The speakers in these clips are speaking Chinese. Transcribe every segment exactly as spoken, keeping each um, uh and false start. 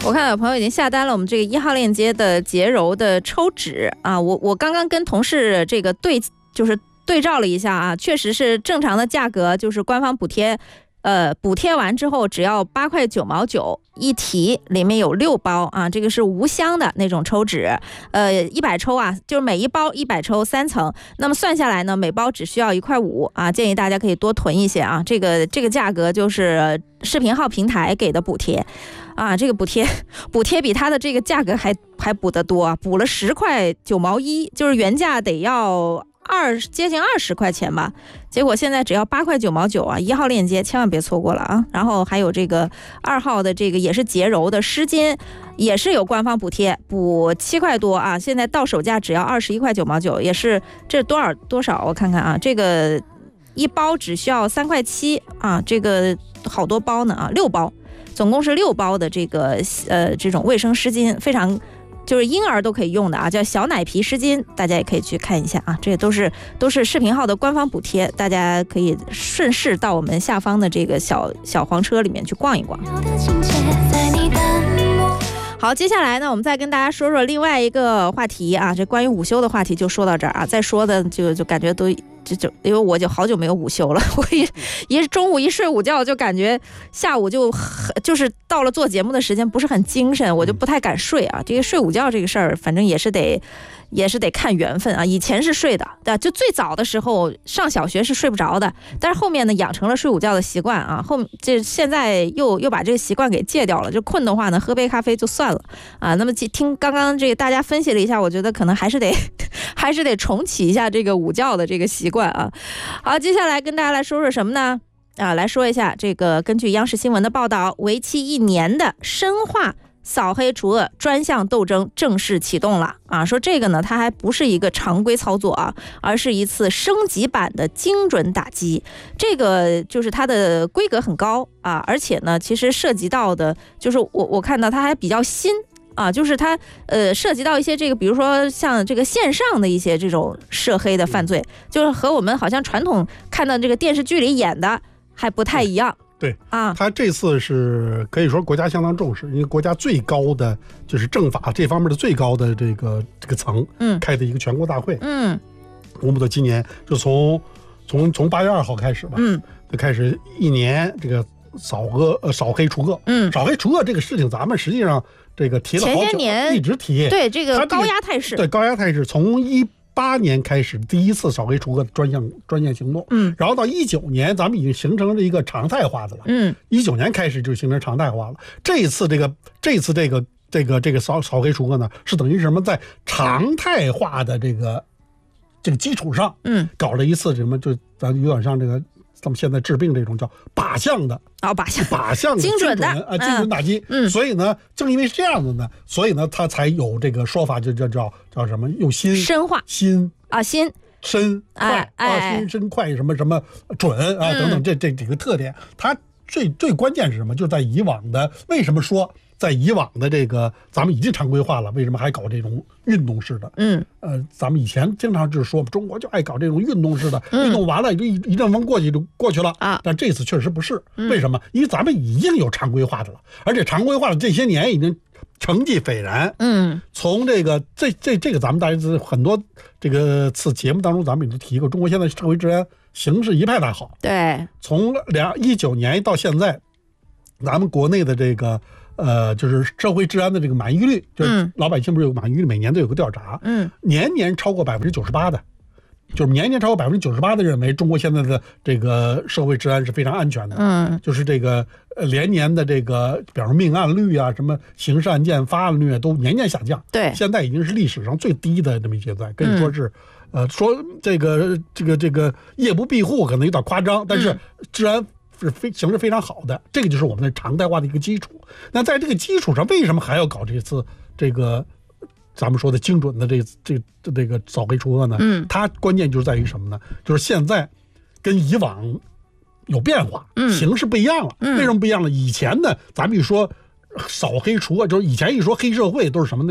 我看有朋友已经下单了我们这个一号链接的洁柔的抽纸啊，我我刚刚跟同事这个对就是对照了一下啊，确实是正常的价格，就是官方补贴。呃，补贴完之后只要八块九毛九一提，里面有六包啊，这个是无香的那种抽纸，呃，一百抽啊，就是每一包一百抽三层，那么算下来呢，每包只需要一块五啊，建议大家可以多囤一些啊，这个这个价格就是视频号平台给的补贴啊，这个补贴补贴比它的这个价格还还补得多啊，补了十块九毛一，就是原价得要。二接近二十块钱吧，结果现在只要八块九毛九啊！一号链接千万别错过了啊！然后还有这个二号的这个也是洁柔的湿巾，也是有官方补贴，补七块多啊！现在到手价只要二十一块九毛九，也是这多少多少？我看看啊，这个一包只需要三块七啊！这个好多包呢啊，六包，总共是六包的这个呃这种卫生湿巾，非常。就是婴儿都可以用的啊，叫小奶皮湿巾，大家也可以去看一下啊。这些都是都是视频号的官方补贴，大家可以顺势到我们下方的这个小小黄车里面去逛一逛。好，接下来呢，我们再跟大家说说另外一个话题啊，这关于午休的话题就说到这儿啊，再说的就就感觉都。就就因为我就好久没有午休了，我一一中午一睡午觉，就感觉下午就就是到了做节目的时间不是很精神，我就不太敢睡啊。这个睡午觉这个事儿，反正也是得也是得看缘分啊。以前是睡的，对，就最早的时候上小学是睡不着的，但是后面呢养成了睡午觉的习惯啊。后这现在又又把这个习惯给戒掉了，就困的话呢，喝杯咖啡就算了啊。那么听刚刚这个大家分析了一下，我觉得可能还是得还是得重启一下这个午觉的这个习惯。啊，好，接下来跟大家来说说什么呢？啊，来说一下这个根据央视新闻的报道，为期一年的深化扫黑除恶专项斗争正式启动了啊！说这个呢，它还不是一个常规操作啊，而是一次升级版的精准打击。这个就是它的规格很高啊，而且呢，其实涉及到的，就是我我看到它还比较新。啊，就是它呃涉及到一些这个，比如说像这个线上的一些这种涉黑的犯罪，就是和我们好像传统看到这个电视剧里演的还不太一样。 对啊，他这次是可以说国家相当重视，因为国家最高的就是政法这方面的最高的这个这个层，嗯，开的一个全国大会，嗯，公布的今年就从从从八月二号开始吧，嗯，就开始一年这个扫恶呃扫黑除恶，嗯，扫黑除恶这个事情，咱们实际上。这个提了好久， 前些年一直提， 对这个高压态势， 对高压态势，从一八年开始第一次扫黑除恶专项专项行动，嗯，然后到一九年，咱们已经形成了一个常态化的了，嗯，一九年开始就形成常态化了。这一次这个这次这个这个这个扫扫黑除恶呢，是等于什么，在常态化的这个这个基础上，嗯，搞了一次什么，就咱有点像这个。咱们现在治病这种叫靶向的啊，靶向靶向的精准的啊，精准打击。嗯，所以呢，正因为是这样子呢，所以呢，他才有这个说法，就叫叫叫什么？用心深化心啊，心深快啊，心深快什么什么准啊等等这这几个特点。它最最关键是什么？就在以往的为什么说？在以往的这个咱们已经常规化了，为什么还搞这种运动式的？嗯，呃，咱们以前经常就是说，中国就爱搞这种运动式的，嗯、运动完了就一一阵风过去就过去了啊。但这次确实不是，嗯、为什么？因为咱们已经有常规化的了，而且常规化的这些年已经成绩斐然。嗯，从这个这这这个咱们大家很多这个次节目当中，咱们已经提过，中国现在社会治安形势一派大好。 对， 从两一九年到现在，咱们国内的这个。呃，就是社会治安的这个满意率，就是老百姓不是有满意率，每年都有个调查，嗯，年年超过百分之九十八的，就是年年超过百分之九十八的认为中国现在的这个社会治安是非常安全的，嗯，就是这个呃连年的这个，比方说命案率啊，什么刑事案件发案率啊，都年年下降， 对， 现在已经是历史上最低的这么一阶段，可以说是，嗯、呃，说这个这个这个夜不闭户可能有点夸张，但是治安。是非形势非常好的，这个就是我们的常态化的一个基础。那在这个基础上，为什么还要搞这次这个咱们说的精准的这这这个扫黑除恶呢？嗯，它关键就是在于什么呢？就是现在跟以往有变化，嗯，形势不一样了。嗯，为什么不一样了？以前呢，咱们一说扫黑除恶，就是以前一说黑社会都是什么那种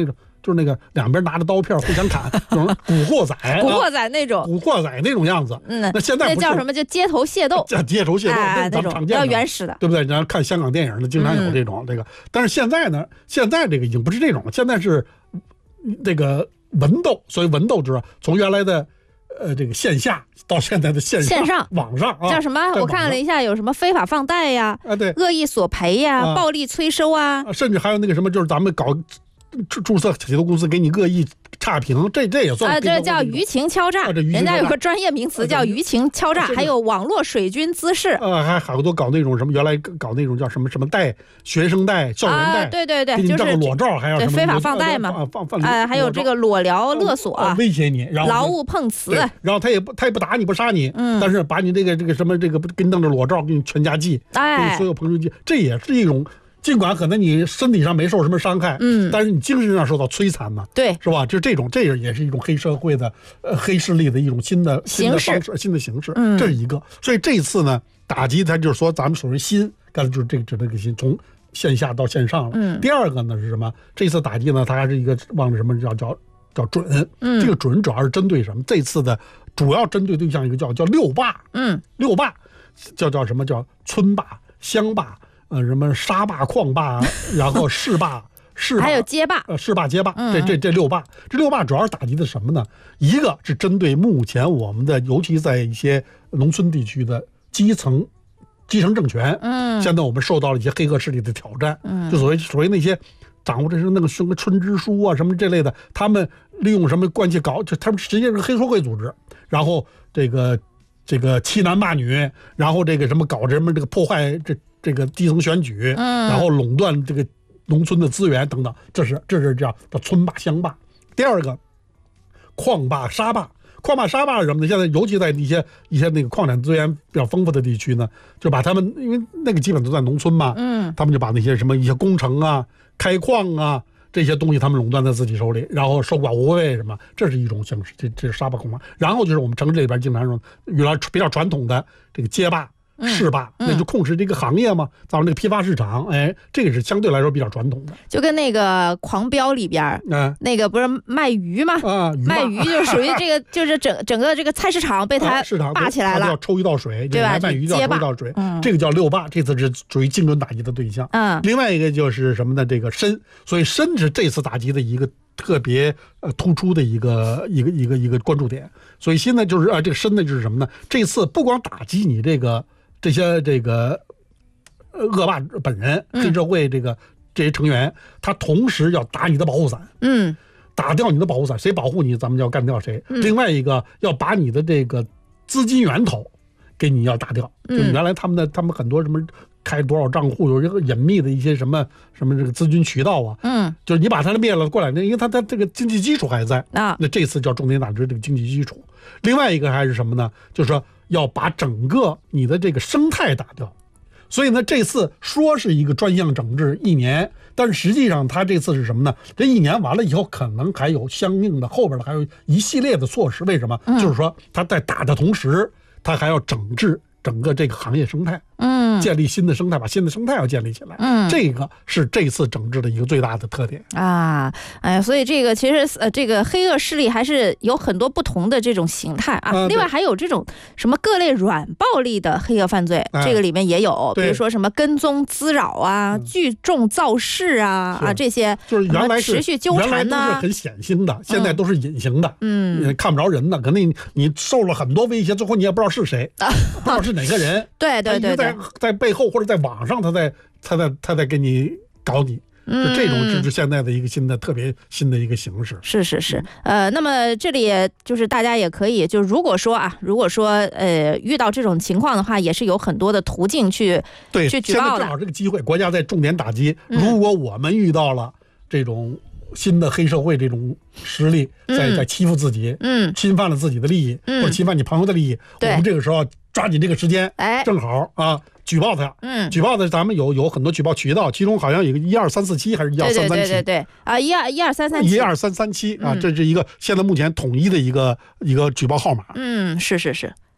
就是那个两边拿着刀片互相砍，这种古惑仔、 古惑仔那种， 古惑仔那种样子。 嗯， 那现在那叫什么？就街头械斗， 叫街头械斗， 哎、 咱们常见的， 比较原始的， 对不对？然后看香港电影呢，经常有这种、嗯、这个。但是现在呢，现在这个已经不是这种了，现在是这个文斗，所以文斗知道从原来的。呃，这个线下到现在的线上、 线上、 网上啊， 叫什么？我看了一下，有什么非法放贷呀， 啊，对， 恶意索赔呀，啊、暴力催收啊， 甚至还有那个什么，就是咱们搞注注册企业公司给你恶意差评，这这也算啊，这叫舆情敲诈，啊、人家有个专业名词叫舆情敲诈，啊、还有网络水军滋事， 呃，还好多搞那种什么，原来搞那种叫什么什么贷，学生贷、校园贷， 啊、对对对，就是裸照，还有什么非法放贷嘛， 啊，放放啊，还有这个裸聊勒索、 啊，威胁你，然后劳务碰瓷， 然后他也不他也不打你不杀你，嗯，但是把你这个这个什么这个跟弄着裸照给你全家寄， 哎， 给你所有朋友寄，这也是一种。尽管可能你身体上没受什么伤害，嗯，但是你精神上受到摧残嘛， 对， 是吧？就这种，这也是一种黑社会的呃黑势力的一种新的新的方式、新的形式，嗯，这是一个。所以这次呢，打击它就是说咱们所谓新，刚才就是这个指这个新，从线下到线上了。嗯，第二个呢是什么？这次打击呢，它还是一个往着什么叫叫叫准，嗯，这个准主要是针对什么？这次的主要针对对象一个叫叫六霸，嗯，六霸叫叫什么叫村霸、乡霸。呃，什么沙坝、矿坝，然后市坝、市还有街霸， 呃，市坝、街霸，这这这六霸，这六霸主要是打击的什么呢？一个是针对目前我们的，尤其在一些农村地区的基层基层政权，嗯，现在我们受到了一些黑恶势力的挑战，嗯，就所谓所谓那些掌握这是那个什么春支书啊什么这类的，他们利用什么关系搞，就他们实际上是黑社会组织，然后这个这个欺男霸女，然后这个什么搞什么这个破坏这。这个基层选举，嗯，然后垄断这个农村的资源等等，这是这是这样的村霸乡霸。第二个，矿霸沙霸，矿霸沙霸是什么呢？现在尤其在一些一些那个矿产资源比较丰富的地区呢，就把他们因为那个基本都在农村嘛，嗯，他们就把那些什么一些工程啊、开矿啊这些东西，他们垄断在自己手里，然后守寡无位什么，这是一种形式，这这是沙霸矿霸。然后就是我们城市里边经常说，原来比较传统的这个街霸。市霸，那就控制这个行业嘛，咱们这个批发市场，哎，这个是相对来说比较传统的。 就跟那个狂飙里边，嗯，那个不是卖鱼吗？啊，卖鱼就属于这个，就是整整个这个菜市场被他霸起来了， 要抽一道水，对吧？卖鱼要抽一道水，这个叫六霸，这次是属于精准打击的对象。嗯，另外一个就是什么呢？这个参，所以参是这次打击的一个特别呃突出的一个一个一个一个关注点。所以现在就是啊，这个参呢就是什么呢？这次不光打击你这个。这些这个恶霸本人、黑社会这个这些成员，他同时要打你的保护伞，嗯，打掉你的保护伞，谁保护你，咱们就要干掉谁。另外一个要把你的这个资金源头给你要打掉，就原来他们的他们很多什么开多少账户，有这个隐秘的一些什么什么这个资金渠道啊，嗯，就是你把他灭了过来，因为他他这个经济基础还在啊，那这次叫重点打击这个经济基础。另外一个还是什么呢？就是说。要把整个你的这个生态打掉，所以呢，这次说是一个专项整治一年，但是实际上它这次是什么呢？这一年完了以后，可能还有相应的后边的还有一系列的措施。为什么？嗯、就是说，它在打的同时，它还要整治整个这个行业生态，嗯，建立新的生态，把新的生态要建立起来，嗯，这个是这次整治的一个最大的特点啊。哎，所以这个其实呃，这个黑恶势力还是有很多不同的这种形态啊。呃、另外还有这种什么各类软暴力的黑恶犯罪，哎、这个里面也有，比如说什么跟踪滋扰啊、嗯、聚众造势啊啊这些， 就是原来持续纠缠呢、 啊，都是很显性的，现在都是隐形的，嗯，看不着人的，可能你你受了很多威胁，最后你也不知道是谁，啊、不知道是哪个人， 对对对对， 在在背后或者在网上，他在他在他在给你搞你。就这种就是现在的一个新的、嗯、特别新的一个形式。 是是是，呃，那么这里就是大家也可以，就如果说啊，如果说呃遇到这种情况的话，也是有很多的途径去对去举报的。 现在正好这个机会，国家在重点打击。嗯、如果我们遇到了这种新的黑社会这种实力在、嗯、在欺负自己，嗯，侵犯了自己的利益，嗯、或者侵犯你朋友的利益，我们这个时候抓紧这个时间，哎，正好啊。举报他，嗯，举报的咱们有有很多举报渠道，其中好像有个一二三四七还是一二三三七， 对对对对啊，一二一二三三七， 一二三三七啊，这是一个现在目前统一的一个一个举报号码。 嗯，是是是。